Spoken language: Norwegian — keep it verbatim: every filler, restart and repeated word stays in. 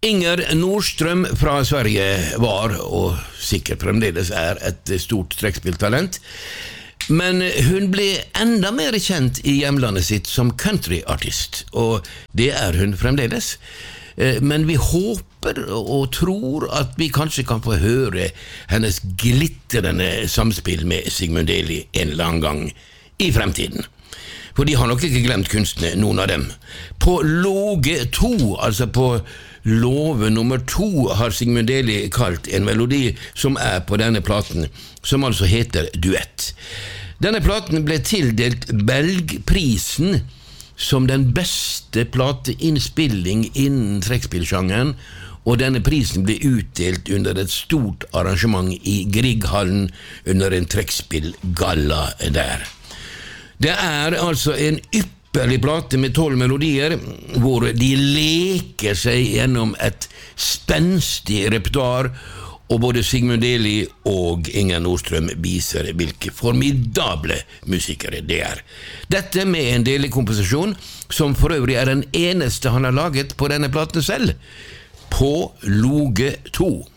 Inger Nordstrøm fra Sverige var, og sikkert fremdeles er, et stort trekkspilltalent. Men hun ble enda mer kjent i hjemlandet sitt som countryartist, og det er hun fremdeles. Men vi håper og tror at vi kanskje kan få høre hennes glittrende samspill med Sigmund Deli en eller annen gang i fremtiden. For de har nok ikke glemt kunstene, noen av dem. På Låge to, altså på Låve nummer to, har Sigmund Deli kalt en melodi som er på denne platen, som altså heter Duett. Denne platen ble tildelt Belgprisen som den beste plateinnspilling innen trekkspillsjangeren, og denne prisen ble utdelt under et stort arrangement i Grieghallen under en trekkspillgalla der. Det er altså en ypperlig plate med tolv melodier, hvor de leker seg gjennom et spenstig repertoar, og både Sigmund Deli og Inger Nordstrøm viser hvilke formidable musikere det er. Dette med en Deli-komposisjon, som for øvrig er den eneste han har laget på denne platen selv, På Låge to.